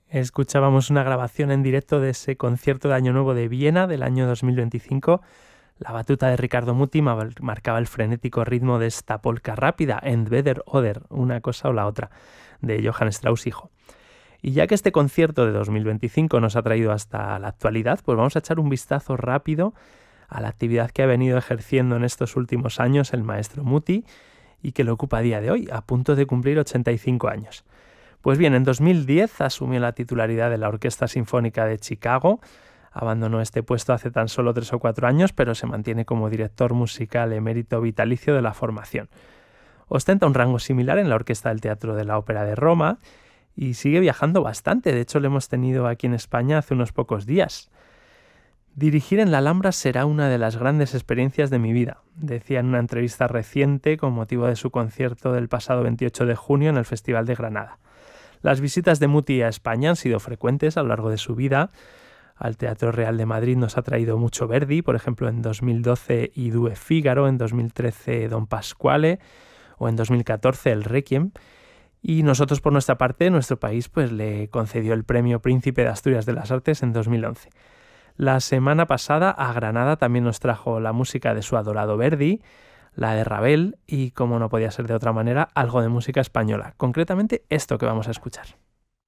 Escuchábamos una grabación en directo de ese concierto de Año Nuevo de Viena del año 2025. La batuta de Ricardo Muti marcaba el frenético ritmo de esta polka rápida, Entweder oder, una cosa o la otra, de Johann Strauss hijo. Y ya que este concierto de 2025 nos ha traído hasta la actualidad, pues vamos a echar un vistazo rápido a la actividad que ha venido ejerciendo en estos últimos años el maestro Muti y que lo ocupa a día de hoy, a punto de cumplir 85 años. Pues bien, en 2010 asumió la titularidad de la Orquesta Sinfónica de Chicago. Abandonó este puesto hace tan solo 3 o 4 años, pero se mantiene como director musical emérito vitalicio de la formación. Ostenta un rango similar en la Orquesta del Teatro de la Ópera de Roma y sigue viajando bastante. De hecho, lo hemos tenido aquí en España hace unos pocos días. Dirigir en la Alhambra será una de las grandes experiencias de mi vida, decía en una entrevista reciente con motivo de su concierto del pasado 28 de junio en el Festival de Granada. Las visitas de Muti a España han sido frecuentes a lo largo de su vida. Al Teatro Real de Madrid nos ha traído mucho Verdi, por ejemplo en 2012 I Due Figaro, en 2013 Don Pasquale o en 2014 el Requiem. Y nosotros por nuestra parte, nuestro país pues le concedió el Premio Príncipe de Asturias de las Artes en 2011. La semana pasada a Granada también nos trajo la música de su adorado Verdi, la de Ravel y, como no podía ser de otra manera, algo de música española, concretamente esto que vamos a escuchar.